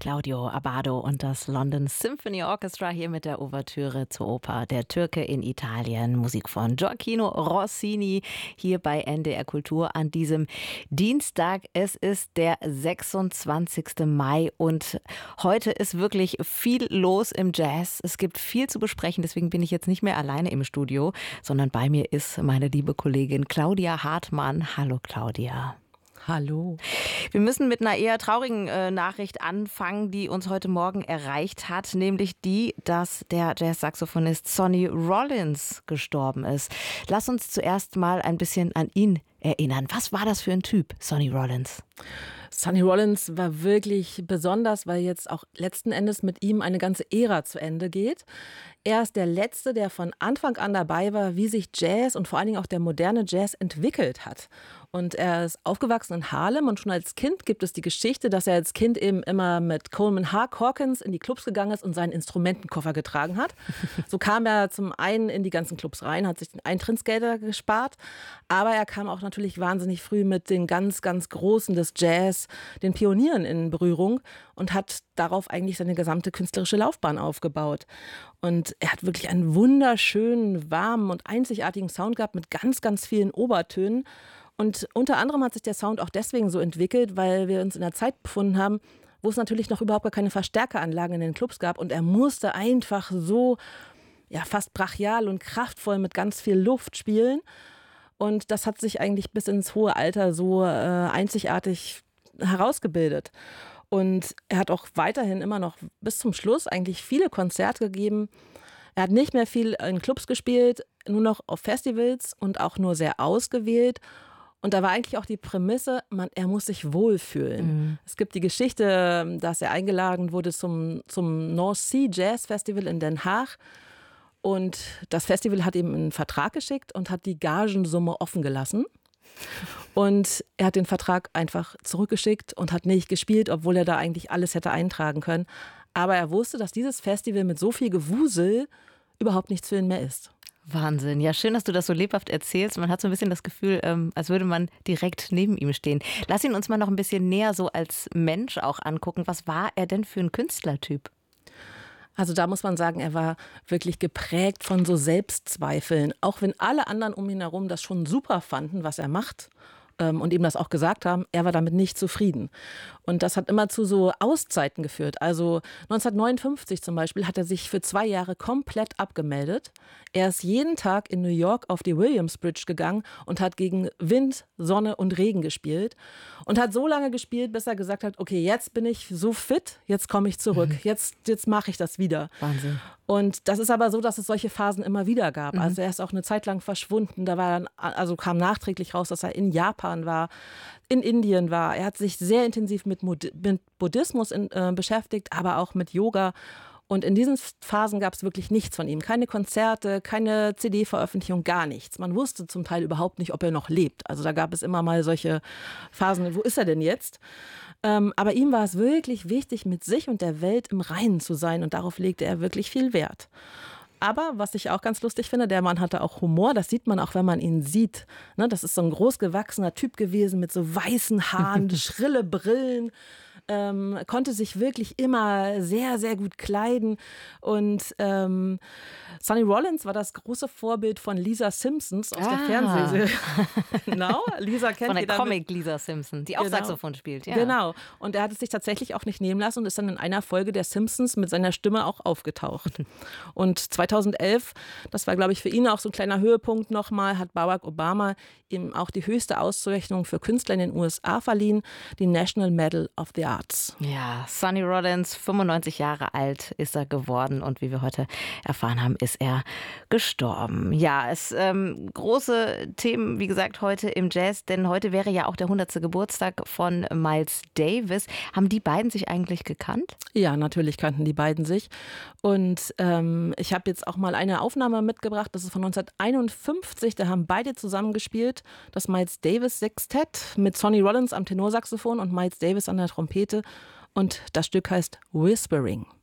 Claudio Abbado und das London Symphony Orchestra hier mit der Ouvertüre zur Oper Der Türke in Italien. Musik von Gioachino Rossini hier bei NDR Kultur an diesem Dienstag. Es ist der 26. Mai und heute ist wirklich viel los im Jazz. Es gibt viel zu besprechen, deswegen bin ich jetzt nicht mehr alleine im Studio, sondern bei mir ist meine liebe Kollegin Claudia Hartmann. Hallo Claudia. Hallo. Wir müssen mit einer eher traurigen Nachricht anfangen, die uns heute Morgen erreicht hat, nämlich die, dass der Jazz-Saxophonist Sonny Rollins gestorben ist. Lass uns zuerst mal ein bisschen an ihn erinnern. Was war das für ein Typ, Sonny Rollins? Sonny Rollins war wirklich besonders, weil jetzt auch letzten Endes mit ihm eine ganze Ära zu Ende geht. Er ist der Letzte, der von Anfang an dabei war, wie sich Jazz und vor allen Dingen auch der moderne Jazz entwickelt hat. Und er ist aufgewachsen in Harlem und schon als Kind gibt es die Geschichte, dass er als Kind eben immer mit Coleman Hawkins in die Clubs gegangen ist und seinen Instrumentenkoffer getragen hat. So kam er zum einen in die ganzen Clubs rein, hat sich den Eintrittsgelder gespart, aber er kam auch natürlich wahnsinnig früh mit den ganz, ganz Großen des Jazz, den Pionieren in Berührung und hat darauf eigentlich seine gesamte künstlerische Laufbahn aufgebaut. Und er hat wirklich einen wunderschönen, warmen und einzigartigen Sound gehabt mit ganz, ganz vielen Obertönen. Und unter anderem hat sich der Sound auch deswegen so entwickelt, weil wir uns in einer Zeit befunden haben, wo es natürlich noch überhaupt gar keine Verstärkeranlagen in den Clubs gab. Und er musste einfach so fast brachial und kraftvoll mit ganz viel Luft spielen. Und das hat sich eigentlich bis ins hohe Alter so einzigartig herausgebildet. Und er hat auch weiterhin immer noch bis zum Schluss eigentlich viele Konzerte gegeben. Er hat nicht mehr viel in Clubs gespielt, nur noch auf Festivals und auch nur sehr ausgewählt. Und da war eigentlich auch die Prämisse, er muss sich wohlfühlen. Mhm. Es gibt die Geschichte, dass er eingeladen wurde zum North Sea Jazz Festival in Den Haag. Und das Festival hat ihm einen Vertrag geschickt und hat die Gagensumme offen gelassen. Und er hat den Vertrag einfach zurückgeschickt und hat nicht gespielt, obwohl er da eigentlich alles hätte eintragen können. Aber er wusste, dass dieses Festival mit so viel Gewusel überhaupt nichts für ihn mehr ist. Wahnsinn. Ja, schön, dass du das so lebhaft erzählst. Man hat so ein bisschen das Gefühl, als würde man direkt neben ihm stehen. Lass ihn uns mal noch ein bisschen näher so als Mensch auch angucken. Was war er denn für ein Künstlertyp? Also da muss man sagen, er war wirklich geprägt von so Selbstzweifeln. Auch wenn alle anderen um ihn herum das schon super fanden, was er macht und ihm das auch gesagt haben, er war damit nicht zufrieden. Und das hat immer zu so Auszeiten geführt. Also 1959 zum Beispiel hat er sich für 2 Jahre komplett abgemeldet. Er ist jeden Tag in New York auf die Williamsbridge gegangen und hat gegen Wind, Sonne und Regen gespielt. Und hat so lange gespielt, bis er gesagt hat, okay, jetzt bin ich so fit, jetzt komme ich zurück. Jetzt mache ich das wieder. Wahnsinn. Und das ist aber so, dass es solche Phasen immer wieder gab. Also er ist auch eine Zeit lang verschwunden. Da war dann, kam nachträglich raus, dass er in Japan war, in Indien war. Er hat sich sehr intensiv mit Buddhismus beschäftigt, aber auch mit Yoga. Und in diesen Phasen gab es wirklich nichts von ihm. Keine Konzerte, keine CD-Veröffentlichung, gar nichts. Man wusste zum Teil überhaupt nicht, ob er noch lebt. Also da gab es immer mal solche Phasen, wo ist er denn jetzt? Aber ihm war es wirklich wichtig, mit sich und der Welt im Reinen zu sein. Und darauf legte er wirklich viel Wert. Aber was ich auch ganz lustig finde, der Mann hatte auch Humor. Das sieht man auch, wenn man ihn sieht. Ne, das ist so ein großgewachsener Typ gewesen mit so weißen Haaren, schrille Brillen. Konnte sich wirklich immer sehr, sehr gut kleiden. Und Sonny Rollins war das große Vorbild von Lisa Simpsons aus der Fernsehserie. Genau, Lisa kennt von der Comic Lisa Simpson, die auch Saxophon spielt. Ja. Genau, und er hat es sich tatsächlich auch nicht nehmen lassen und ist dann in einer Folge der Simpsons mit seiner Stimme auch aufgetaucht. Und 2011, das war, glaube ich, für ihn auch so ein kleiner Höhepunkt nochmal, hat Barack Obama ihm auch die höchste Auszeichnung für Künstler in den USA verliehen, die National Medal of the Arts. Ja, Sonny Rollins, 95 Jahre alt ist er geworden und wie wir heute erfahren haben, ist er gestorben. Ja, es große Themen, wie gesagt, heute im Jazz, denn heute wäre ja auch der 100. Geburtstag von Miles Davis. Haben die beiden sich eigentlich gekannt? Ja, natürlich kannten die beiden sich. Und ich habe jetzt auch mal eine Aufnahme mitgebracht, das ist von 1951, da haben beide zusammen gespielt, das Miles Davis Sextett mit Sonny Rollins am Tenorsaxophon und Miles Davis an der Trompete. Und das Stück heißt Whispering.